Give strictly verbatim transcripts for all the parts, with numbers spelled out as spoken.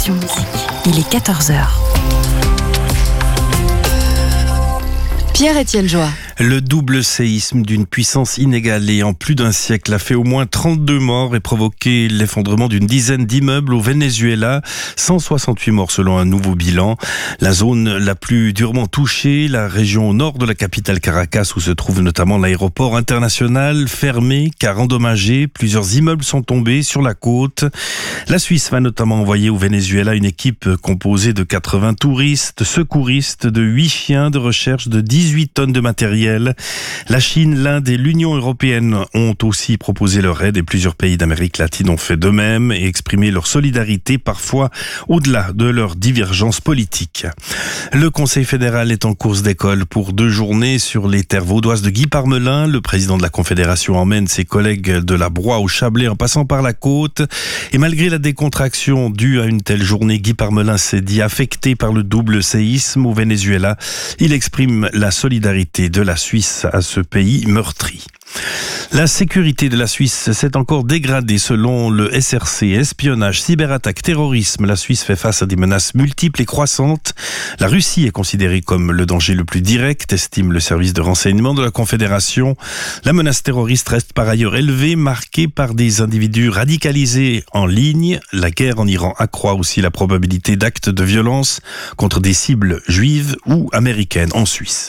Passion Musique. Il est quatorze heures. Pierre-Étienne Joie. Le double séisme d'une puissance inégalée en plus d'un siècle a fait au moins trente-deux morts et provoqué l'effondrement d'une dizaine d'immeubles au Venezuela. cent soixante-huit morts selon un nouveau bilan. La zone la plus durement touchée, la région au nord de la capitale Caracas, où se trouve notamment l'aéroport international, fermé car endommagé. Plusieurs immeubles sont tombés sur la côte. La Suisse va notamment envoyer au Venezuela une équipe composée de quatre-vingts touristes, secouristes, de huit chiens de recherche, de dix-huit tonnes de matériel. La Chine, l'Inde et l'Union européenne ont aussi proposé leur aide et plusieurs pays d'Amérique latine ont fait de même et exprimé leur solidarité, parfois au-delà de leurs divergences politiques. Le Conseil fédéral est en course d'école pour deux journées sur les terres vaudoises de Guy Parmelin. Le président de la Confédération emmène ses collègues de la Broye au Chablais en passant par la côte. Et malgré la décontraction due à une telle journée, Guy Parmelin s'est dit affecté par le double séisme au Venezuela. Il exprime la solidarité de la Suisse à ce pays meurtri. La sécurité de la Suisse s'est encore dégradée selon le S R C. Espionnage, cyberattaque, terrorisme. La Suisse fait face à des menaces multiples et croissantes. La Russie est considérée comme le danger le plus direct, estime le service de renseignement de la Confédération. La menace terroriste reste par ailleurs élevée, marquée par des individus radicalisés en ligne. La guerre en Iran accroît aussi la probabilité d'actes de violence contre des cibles juives ou américaines en Suisse.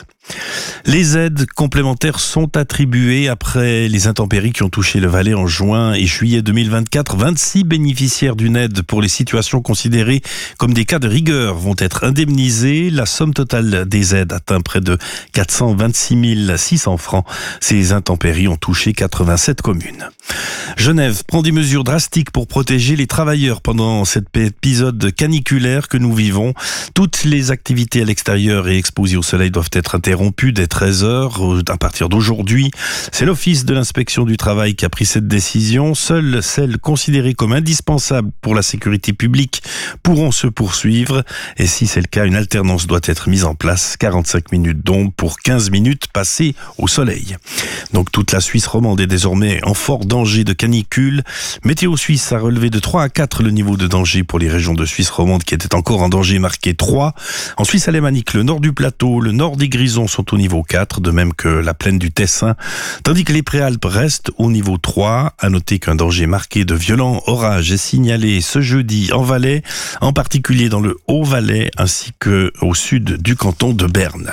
Les aides complémentaires sont attribuées après les intempéries qui ont touché le Valais en juin et juillet deux mille vingt-quatre. vingt-six bénéficiaires d'une aide pour les situations considérées comme des cas de rigueur vont être indemnisés. La somme totale des aides atteint près de quatre cent vingt-six mille six cents francs. Ces intempéries ont touché quatre-vingt-sept communes. Genève prend des mesures drastiques pour protéger les travailleurs pendant cet épisode caniculaire que nous vivons. Toutes les activités à l'extérieur et exposées au soleil doivent être interrompues dès treize heures à partir d'aujourd'hui. C'est l'Office de l'inspection du travail qui a pris cette décision. Seules celles considérées comme indispensables pour la sécurité publique pourront se poursuivre. Et si c'est le cas, une alternance doit être mise en place. quarante-cinq minutes d'ombre pour quinze minutes passées au soleil. Donc toute la Suisse romande est désormais en fort danger de canicule. Météo Suisse a relevé de trois à quatre le niveau de danger pour les régions de Suisse romande qui étaient encore en danger marqué trois. En Suisse alémanique, le nord du plateau, le nord des Grisons sont au niveau quatre, de même que la plaine du Tessin, tandis que les Préalpes restent au niveau trois. À noter qu'un danger marqué de violents orages est signalé ce jeudi en Valais, en particulier dans le Haut-Valais ainsi qu'au sud du canton de Berne.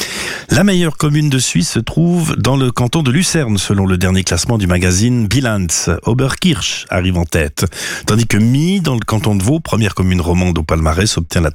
La meilleure commune de Suisse se trouve dans le canton de Lucerne, selon le dernier classement du magazine Bilanz. Oberkirch arrive en tête, tandis que Mie, dans le canton de Vaud, première commune romande au palmarès, obtient la